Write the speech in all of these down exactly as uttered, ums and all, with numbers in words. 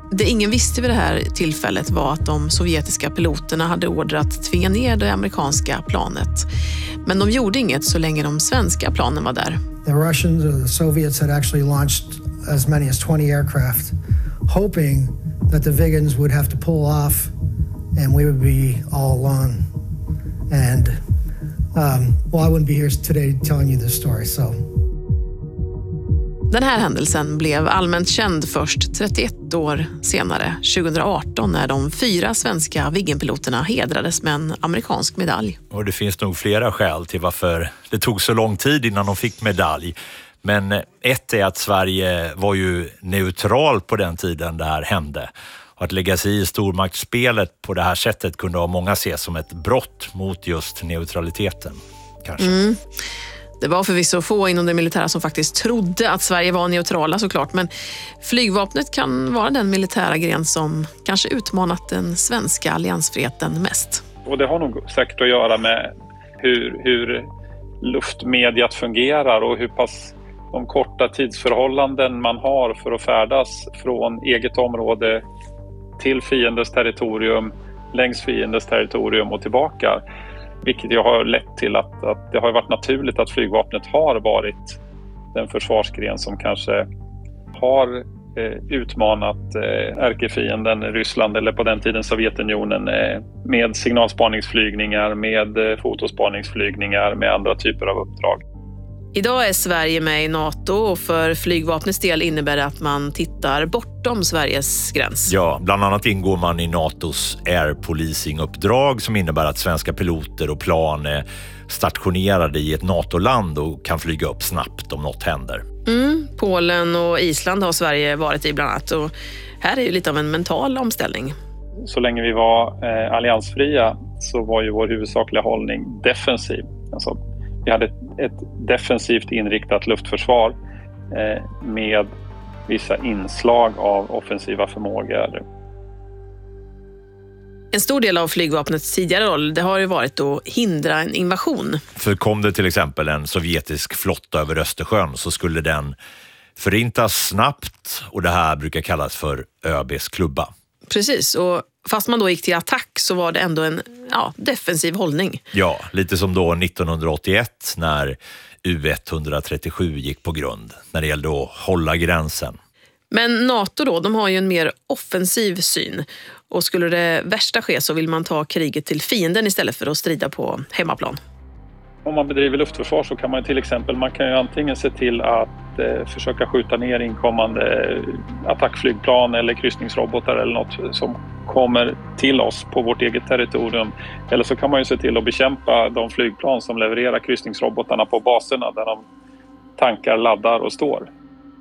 Det ingen visste vid det här tillfället var att de sovjetiska piloterna hade order att tvinga ner det amerikanska planet. Men de gjorde inget så länge de svenska planen var där. The Russians or the Soviets had actually launched as many as twenty aircraft, hoping that the Viggens would have to pull off and we would be all alone. And um, well, I wouldn't be here today telling you this story, so... Den här händelsen blev allmänt känd först trettioett år senare, tjugohundraarton, när de fyra svenska Viggenpiloterna hedrades med en amerikansk medalj. Och det finns nog flera skäl till varför det tog så lång tid innan de fick medalj. Men ett är att Sverige var ju neutral på den tiden det här hände. Och att lägga sig i stormaktsspelet på det här sättet kunde av många ses som ett brott mot just neutraliteten, kanske. Mm. Det var förvisso få inom det militära som faktiskt trodde att Sverige var neutrala såklart, men flygvapnet kan vara den militära gren som kanske utmanat den svenska alliansfriheten mest. Och det har nog säkert att göra med hur, hur luftmediet fungerar och hur pass de korta tidsförhållanden man har för att färdas från eget område till fiendens territorium, längs fiendens territorium och tillbaka. Vilket ju har lett till att, att det har varit naturligt att flygvapnet har varit den försvarsgren som kanske har eh, utmanat eh, ärkefienden Ryssland, eller på den tiden Sovjetunionen, eh, med signalspaningsflygningar, med eh, fotospaningsflygningar, med andra typer av uppdrag. Idag är Sverige med i NATO och för flygvapnets del innebär det att man tittar bortom Sveriges gräns. Ja, bland annat ingår man i NATOs air policing-uppdrag som innebär att svenska piloter och plan är stationerade i ett NATO-land och kan flyga upp snabbt om något händer. Mm, Polen och Island har Sverige varit i bland annat, och här är ju lite av en mental omställning. Så länge vi var eh, alliansfria så var ju vår huvudsakliga hållning defensiv. Alltså, vi hade ett, ett defensivt inriktat luftförsvar eh, med vissa inslag av offensiva förmågor. En stor del av flygvapnets tidigare roll det har ju varit att hindra en invasion. För kom det till exempel en sovjetisk flotta över Östersjön så skulle den förintas snabbt, och det här brukar kallas för ÖBs klubba. Precis, och fast man då gick till attack så var det ändå en ja, defensiv hållning. Ja, lite som då nittonhundraåttioett när U etthundratrettiosju gick på grund, när det gällde att hålla gränsen. Men NATO då, de har ju en mer offensiv syn. Och skulle det värsta ske så vill man ta kriget till fienden istället för att strida på hemmaplan. Om man bedriver luftförsvar så kan man till exempel, man kan ju antingen se till att eh, försöka skjuta ner inkommande attackflygplan eller kryssningsrobotar eller något som kommer till oss på vårt eget territorium. Eller så kan man ju se till att bekämpa de flygplan som levererar kryssningsrobotarna på baserna där de tankar, laddar och står.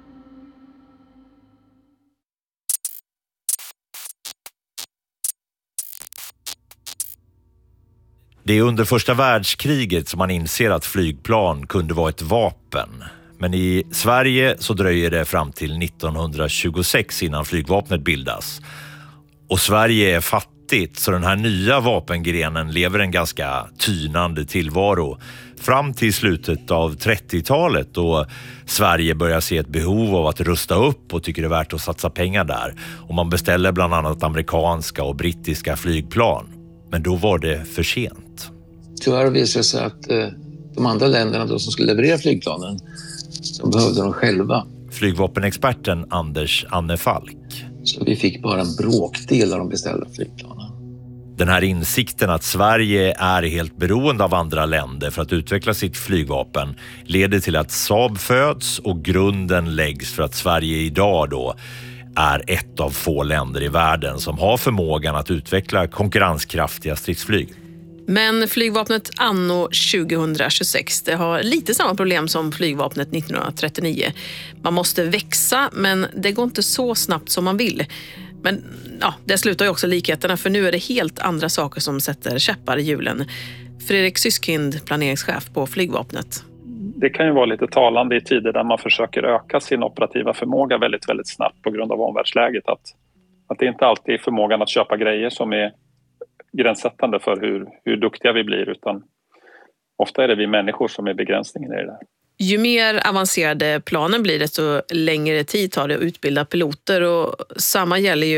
Det är under första världskriget som man inser att flygplan kunde vara ett vapen. Men i Sverige så dröjer det fram till nittonhundratjugosex innan flygvapnet bildas. Och Sverige är fattigt, så den här nya vapengrenen lever en ganska tynande tillvaro. Fram till slutet av trettiotalet då Sverige börjar se ett behov av att rusta upp och tycker det är värt att satsa pengar där. Och man beställer bland annat amerikanska och brittiska flygplan. Men då var det för sent. Tyvärr visade det sig att eh, de andra länderna då som skulle leverera flygplanen, så behövde de själva. Flygvapenexperten Anders Anne Falk. Så vi fick bara en bråkdel av de beställda flygplanen. Den här insikten att Sverige är helt beroende av andra länder för att utveckla sitt flygvapen leder till att Saab föds och grunden läggs för att Sverige idag då är ett av få länder i världen som har förmågan att utveckla konkurrenskraftiga stridsflyg. Men flygvapnet anno tjugohundratjugosex det har lite samma problem som flygvapnet nittonhundratrettionio. Man måste växa, men det går inte så snabbt som man vill. Men ja, det slutar ju också likheterna, för nu är det helt andra saker som sätter käppar i hjulen. Fredrik Syskind, planeringschef på flygvapnet. Det kan ju vara lite talande i tider där man försöker öka sin operativa förmåga väldigt, väldigt snabbt på grund av omvärldsläget. Att, att det inte alltid är förmågan att köpa grejer som är gränssättande för hur, hur duktiga vi blir, utan ofta är det vi människor som är begränsningen i det där. Ju mer avancerade planen blir, desto längre tid tar det att utbilda piloter, och samma gäller ju